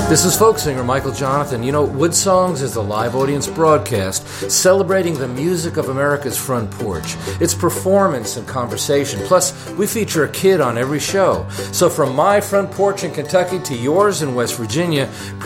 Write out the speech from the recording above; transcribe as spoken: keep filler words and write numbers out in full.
This is folk singer Michael Jonathan. You know, Wood Songs is a live audience broadcast celebrating the music of America's front porch. It's performance and conversation. Plus, we feature a kid on every show. So from my front porch in Kentucky to yours in West Virginia,